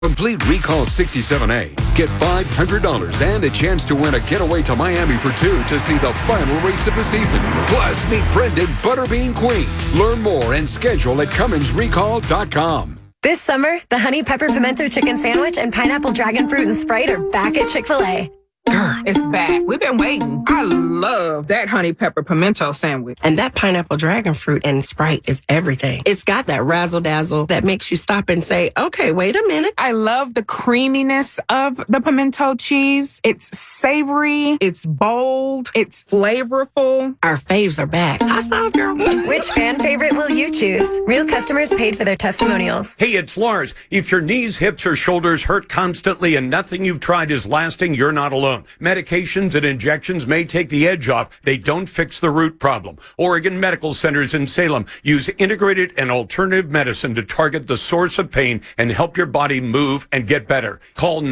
Complete Recall 67A. Get $500 and a chance to win a getaway to Miami for two to see the final race of the season. Plus, meet Brendan Butterbean Queen. Learn more and schedule at CumminsRecall.com. This summer, the Honey Pepper Pimento Chicken Sandwich and Pineapple Dragon Fruit and Sprite are back at Chick-fil-A. It's back. We've been waiting. I love that honey pepper pimento sandwich. And that pineapple dragon fruit and Sprite is everything. It's got that razzle dazzle that makes you stop and say, okay, wait a minute. I love the creaminess of the pimento cheese. It's savory. It's bold. It's flavorful. Our faves are back. I thought, girl. Which fan favorite will you choose? Real customers paid for their testimonials. Hey, it's Lars. If your knees, hips, or shoulders hurt constantly and nothing you've tried is lasting, you're not alone. Medications and injections may take the edge off. They don't fix the root problem. Oregon Medical Centers in Salem use integrated and alternative medicine to target the source of pain and help your body move and get better. Call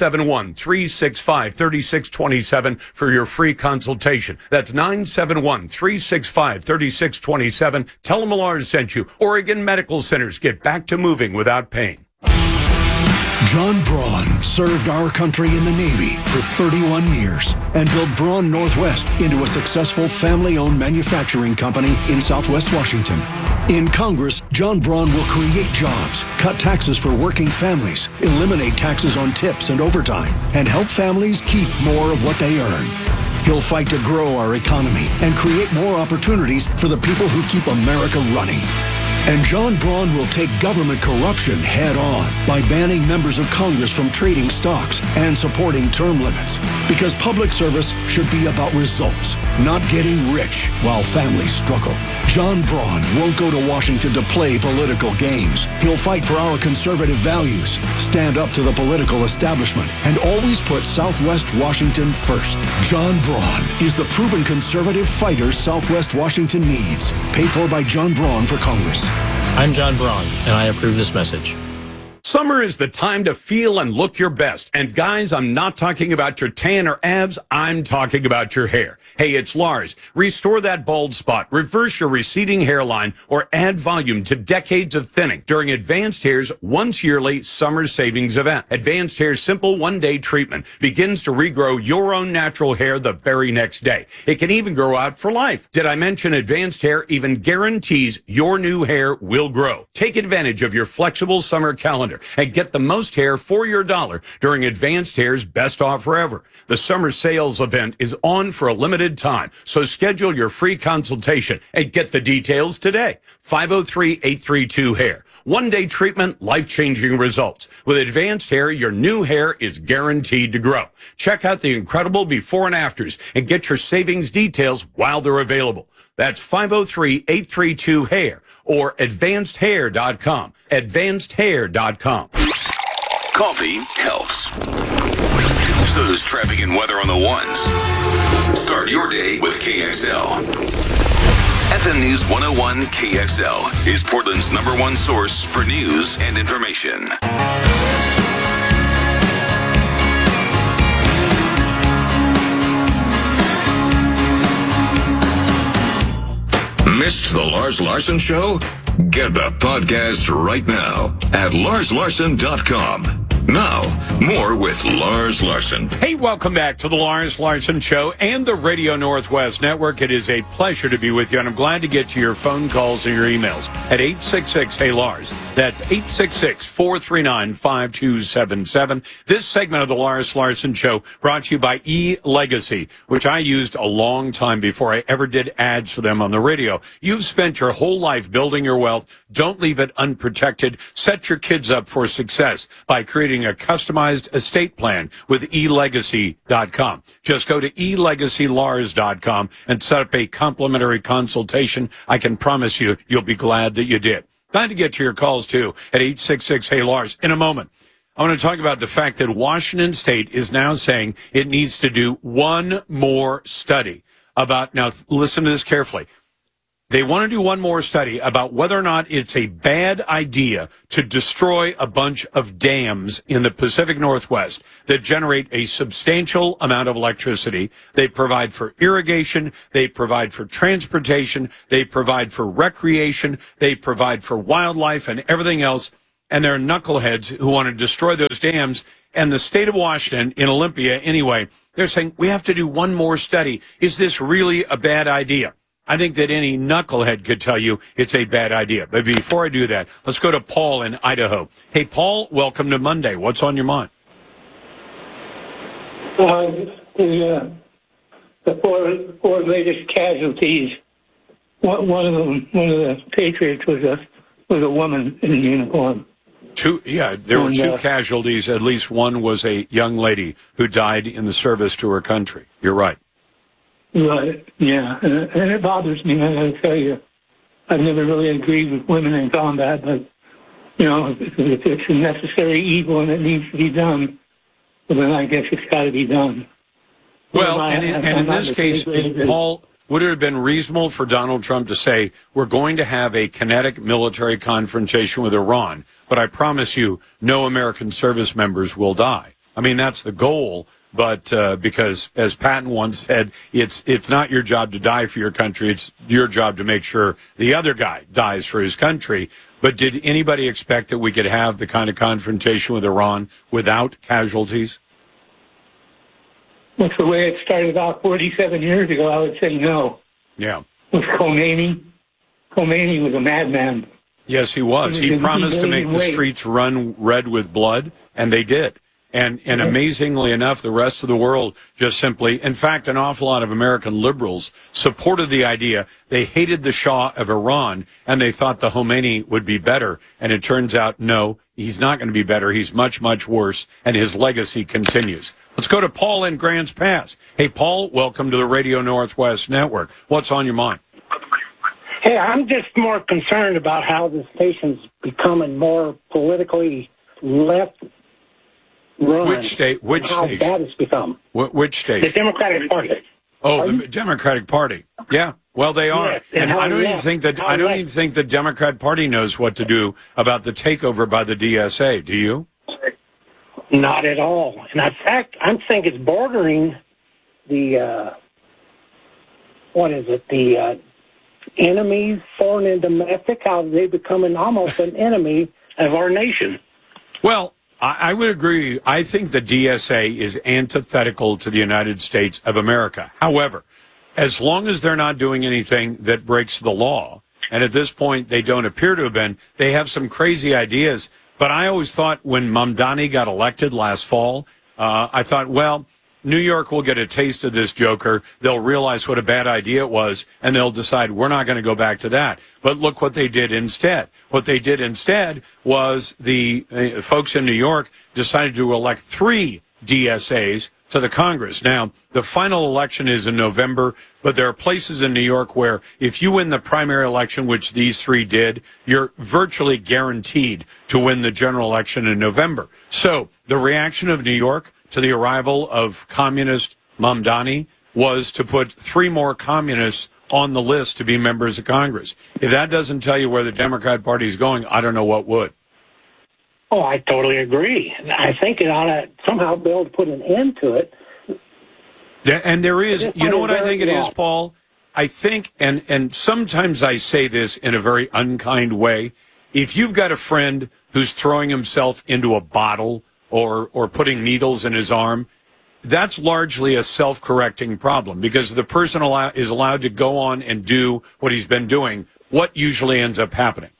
971-365-3627 for your free consultation. That's 971-365-3627. Tell them Lars sent you. Oregon Medical Centers. Get back to moving without pain. John Braun served our country in the Navy for 31 years and built Braun Northwest into a successful family-owned manufacturing company in Southwest Washington. In Congress, John Braun will create jobs, cut taxes for working families, eliminate taxes on tips and overtime, and help families keep more of what they earn. He'll fight to grow our economy and create more opportunities for the people who keep America running. And John Braun will take government corruption head on by banning members of Congress from trading stocks and supporting term limits. Because public service should be about results, not getting rich while families struggle. John Braun won't go to Washington to play political games. He'll fight for our conservative values, stand up to the political establishment, and always put Southwest Washington first. John Braun is the proven conservative fighter Southwest Washington needs. Paid for by John Braun for Congress. I'm John Braun, and I approve this message. Summer is the time to feel and look your best. And guys, I'm not talking about your tan or abs. I'm talking about your hair. Hey, it's Lars. Restore that bald spot, reverse your receding hairline, or add volume to decades of thinning during Advanced Hair's once yearly summer savings event. Advanced Hair's simple one-day treatment begins to regrow your own natural hair the very next day. It can even grow out for life. Did I mention Advanced Hair even guarantees your new hair will grow? Take advantage of your flexible summer calendar and get the most hair for your dollar during Advanced Hair's best offer ever. The summer sales event is on for a limited time, so schedule your free consultation and get the details today. 503-832-HAIR. One-day treatment, life-changing results. With Advanced Hair, your new hair is guaranteed to grow. Check out the incredible before and afters and get your savings details while they're available. That's 503-832-HAIR or advancedhair.com. Advancedhair.com. Coffee helps. So does traffic and weather on the ones. Start your day with KXL. FM News 101 KXL is Portland's #1 source for news and information. Missed the Lars Larson Show? Get the podcast right now at larslarson.com. Now, more with Lars Larson. Hey, welcome back to the Lars Larson Show and the Radio Northwest Network. It is a pleasure to be with you, and I'm glad to get to your phone calls and your emails at 866-HEY-LARS. That's 866-439-5277. This segment of the Lars Larson Show brought to you by eLegacy, which I used a long time before I ever did ads for them on the radio. You've spent your whole life building your wealth. Don't leave it unprotected. Set your kids up for success by creating a customized estate plan with eLegacy.com. Just go to elegacylars.com and set up a complimentary consultation. I can promise you, you'll be glad that you did. Glad to get to your calls, too, at 866-HEY-LARS. In a moment, I want to talk about the fact that Washington State is now saying it needs to do one more study about, now listen to this carefully, they want to do one more study about whether or not it's a bad idea to destroy a bunch of dams in the Pacific Northwest that generate a substantial amount of electricity. They provide for irrigation. They provide for transportation. They provide for recreation. They provide for wildlife and everything else. and there are knuckleheads who want to destroy those dams. And the state of Washington, in Olympia anyway, they're saying, we have to do one more study. Is this really a bad idea? I think that any knucklehead could tell you it's a bad idea. But before I do that, let's go to Paul in Idaho. Hey, Paul, welcome to Monday. What's on your mind? The four latest casualties. One of the patriots was a woman in uniform. There were two casualties. At least one was a young lady who died in the service to her country. You're right. Right, yeah. And it bothers me, I gotta tell you. I've never really agreed with women in combat, but, if it's a necessary evil and it needs to be done, well, then I guess it's got to be done. Well, and in this case, Paul, would it have been reasonable for Donald Trump to say, we're going to have a kinetic military confrontation with Iran, but I promise you, no American service members will die? I mean, that's the goal. But because, as Patton once said, it's not your job to die for your country. It's your job to make sure the other guy dies for his country. But did anybody expect that we could have the kind of confrontation with Iran without casualties? That's the way it started out 47 years ago. I would say no. Yeah. With Khomeini. Khomeini was a madman. Yes, he was. He promised to make the streets run red with blood, and they did. And amazingly enough, the rest of the world just simply, in fact, an awful lot of American liberals supported the idea. They hated the Shah of Iran, and they thought the Khomeini would be better. And it turns out, no, he's not going to be better. He's much, much worse, and his legacy continues. Let's go to Paul in Grants Pass. Hey, Paul, welcome to the Radio Northwest Network. What's on your mind? Hey, I'm just more concerned about how this nation's becoming more politically left. Run. Which state? How bad it's become. Which state? The Democratic Party. Oh, the Democratic Party. Yeah. Well, they are, yes, and I don't even think the Democrat Party knows what to do about the takeover by the DSA. Do you? Not at all. And in fact, I think it's bordering the the enemies, foreign and domestic. How they becoming almost an enemy of our nation. Well, I would agree. I think the DSA is antithetical to the United States of America. However, as long as they're not doing anything that breaks the law, and at this point they don't appear to have been, they have some crazy ideas. But I always thought when Mamdani got elected last fall, I thought, well, New York will get a taste of this joker. They'll realize what a bad idea it was, and they'll decide we're not going to go back to that. But look what they did instead. What they did instead was the folks in New York decided to elect 3 DSAs to the Congress. Now, the final election is in November, but there are places in New York where if you win the primary election, which these 3 did, you're virtually guaranteed to win the general election in November. So the reaction of New York to the arrival of communist Mamdani was to put 3 more communists on the list to be members of Congress. If that doesn't tell you where the Democrat Party is going, I don't know what would. Oh, I totally agree. I think it ought to somehow be able to put an end to it. And there is, you know what I think it is, Paul? I think, and sometimes I say this in a very unkind way, if you've got a friend who's throwing himself into a bottle or putting needles in his arm, that's largely a self-correcting problem because the person is allowed to go on and do what he's been doing. What usually ends up happening?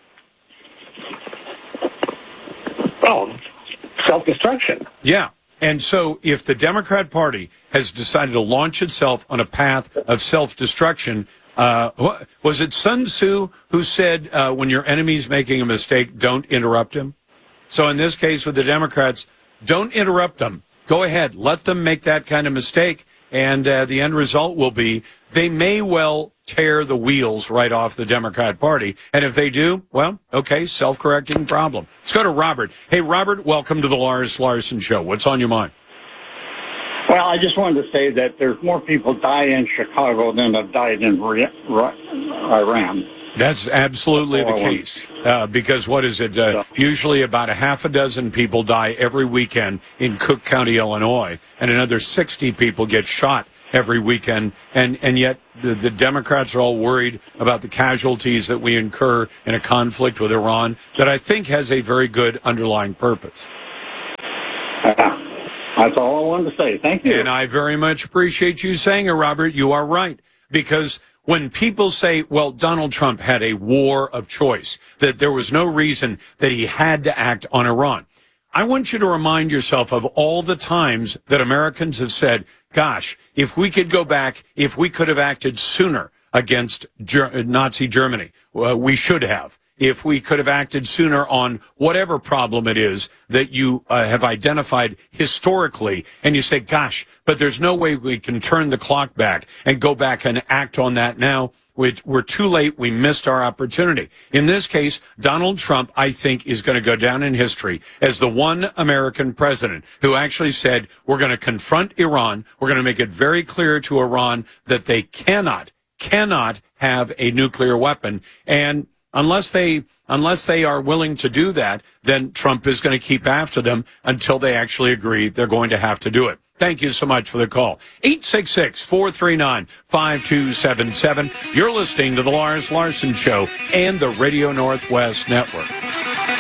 Oh, self-destruction. Yeah. And so if the Democrat Party has decided to launch itself on a path of self-destruction, was it Sun Tzu who said, when your enemy's making a mistake, don't interrupt him? So in this case with the Democrats, don't interrupt them. Go ahead. Let them make that kind of mistake. And the end result will be they may well tear the wheels right off the Democrat Party. And if they do, well, okay, self-correcting problem. Let's go to Robert. Hey, Robert, welcome to the Lars Larson Show. What's on your mind? Well, I just wanted to say that there's more people die in Chicago than have died in Iran. That's absolutely the case. Because what is it? Usually about 6 people die every weekend in Cook County, Illinois, and another 60 people get shot every weekend, and yet the Democrats are all worried about the casualties that we incur in a conflict with Iran that I think has a very good underlying purpose. That's all I wanted to say. Thank you. And I very much appreciate you saying it, Robert. You are right. Because when people say, well, Donald Trump had a war of choice, that there was no reason that he had to act on Iran, I want you to remind yourself of all the times that Americans have said, gosh, if we could go back, if we could have acted sooner against Nazi Germany, we should have. If we could have acted sooner on whatever problem it is that you have identified historically, and you say, gosh, but there's no way we can turn the clock back and go back and act on that now. We're too late. We missed our opportunity. In this case, Donald Trump, I think, is going to go down in history as the one American president who actually said, we're going to confront Iran. We're going to make it very clear to Iran that they cannot have a nuclear weapon. And unless they are willing to do that, then Trump is going to keep after them until they actually agree they're going to have to do it. Thank you so much for the call. 866-439-5277. You're listening to The Lars Larson Show and the Radio Northwest Network.